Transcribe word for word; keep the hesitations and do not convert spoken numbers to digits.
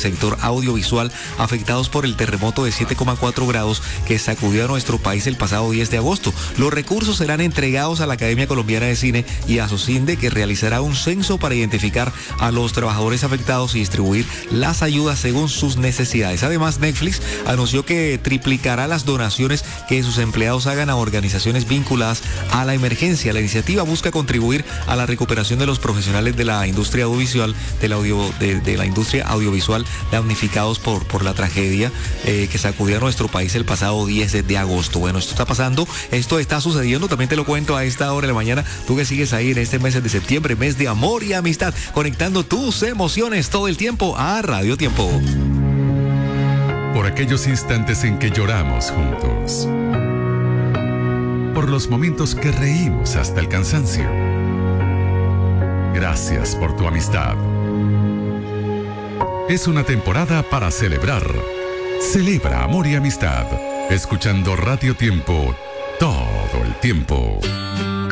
sector audiovisual afectados por el terremoto de siete coma cuatro grados que sacudió a nuestro país el pasado diez de agosto. Los recursos serán entregados a la Academia Colombiana de Cine y a Socindé, que realizará un censo para identificar a los trabajadores afectados y distribuir las ayudas según sus necesidades. Además, Netflix anunció que triplicará las donaciones que sus empleados hagan a organizaciones vinculadas a la emergencia. La iniciativa busca contribuir a la recuperación de los profesionales de la industria audiovisual, de la, audio, de, de la industria audiovisual damnificados por, por la tragedia eh, que sacudió a nuestro país el pasado diez de agosto. Bueno, esto está pasando, esto está sucediendo, también te lo cuento a esta hora de la mañana, tú que sigues ahí en este mes de septiembre, mes de amor y amistad, conectando tus emociones todo el tiempo a Radio Tiempo. Por aquellos instantes en que lloramos juntos, por los momentos que reímos hasta el cansancio. Gracias por tu amistad. Es una temporada para celebrar. Celebra amor y amistad, escuchando Radio Tiempo todo el tiempo.